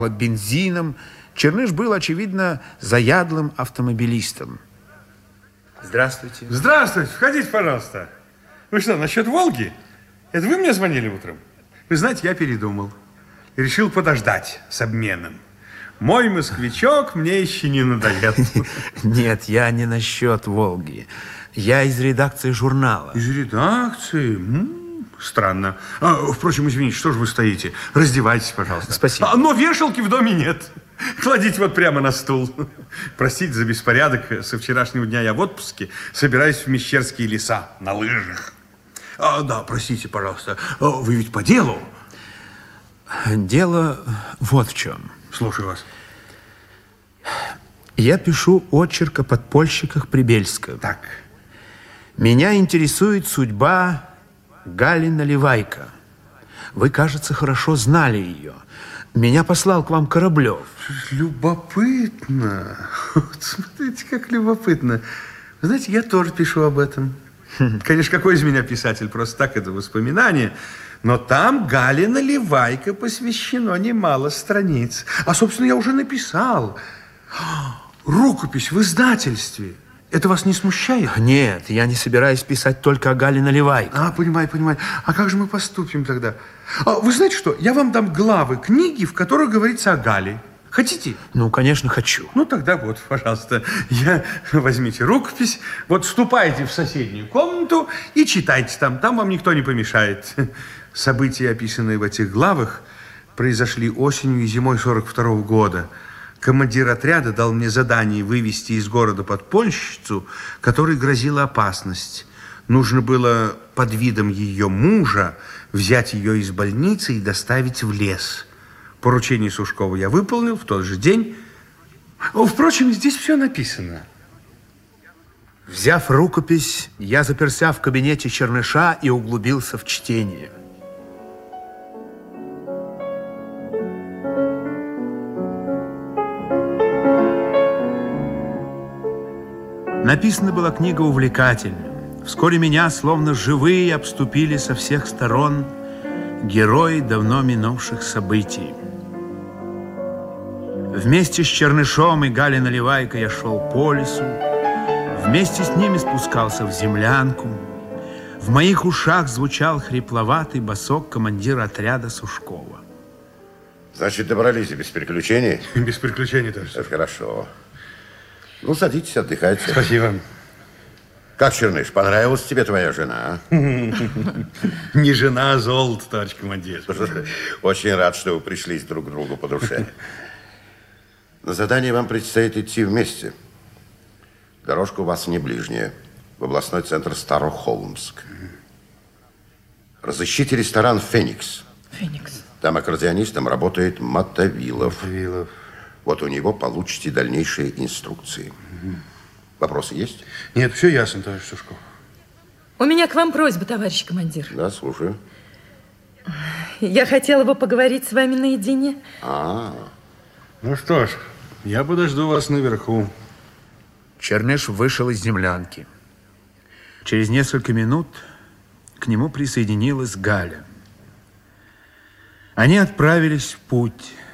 бензином. Черныш был, очевидно, заядлым автомобилистом. Здравствуйте. Здравствуйте. Входите, пожалуйста. Вы что, насчет «Волги»? Это вы мне звонили утром? Вы знаете, я передумал. Решил подождать с обменом. Мой москвичок мне еще не надоел. Нет, я не насчет «Волги». Я из редакции журнала. Из редакции? Странно. Впрочем, извините, что же вы стоите? Раздевайтесь, пожалуйста. Спасибо. Но вешалки в доме нет. Кладите вот прямо на стул. Простите за беспорядок. Со вчерашнего дня я в отпуске. Собираюсь в Мещерские леса на лыжах. Да, простите, пожалуйста. Вы ведь по делу? Дело вот в чем. Слушаю вас. Я пишу очерк о подпольщиках Прибельска. Так. Меня интересует судьба Гали Наливайко. Вы, кажется, хорошо знали ее. Меня послал к вам Кораблев. Любопытно. Вот смотрите, как любопытно. Вы знаете, я тоже пишу об этом. Конечно, какой из меня писатель? Просто так, это воспоминание. Но там Гале Наливайко посвящено немало страниц. А, собственно, я уже написал. Рукопись в издательстве. Это вас не смущает? Нет, я не собираюсь писать только о Гале Наливайко. Понимаю. А как же мы поступим тогда? Вы знаете что? Я вам дам главы книги, в которых говорится о Гале. Хотите? Ну, конечно, хочу. Ну, тогда вот, пожалуйста, возьмите рукопись, вот вступайте в соседнюю комнату и читайте там. Там вам никто не помешает. События, описанные в этих главах, произошли осенью и зимой 42-го года. Командир отряда дал мне задание вывести из города подпольщицу, которой грозила опасность. Нужно было под видом ее мужа взять ее из больницы и доставить в лес. Поручение Сушкова я выполнил в тот же день. Впрочем, здесь все написано. Взяв рукопись, я заперся в кабинете Черныша и углубился в чтение. Написана была книга увлекательная. Вскоре меня, словно живые, обступили со всех сторон герои давно минувших событий. Вместе с Чернышом и Галей Наливайко я шел по лесу. Вместе с ними спускался в землянку. В моих ушах звучал хрипловатый басок командира отряда Сушкова. Значит, добрались без приключений? Без приключений тоже. Это хорошо. Ну, садитесь, отдыхайте. Спасибо. Как, Черныш, понравилась тебе твоя жена? Не жена, а золото, товарищ командир. Очень рад, что вы пришлись друг к другу по душе. На задание вам предстоит идти вместе. Дорожка у вас не ближняя. В областной центр Старохолмск. Разыщите ресторан «Феникс». «Феникс». Там аккордеонистом работает Мотовилов. Вот у него получите дальнейшие инструкции. Вопросы есть? Нет, все ясно, товарищ Сушков. У меня к вам просьба, товарищ командир. Да, слушаю. Я хотела бы поговорить с вами наедине. Ну что ж, я подожду вас наверху. Черныш вышел из землянки. Через несколько минут к нему присоединилась Галя. Они отправились в путь.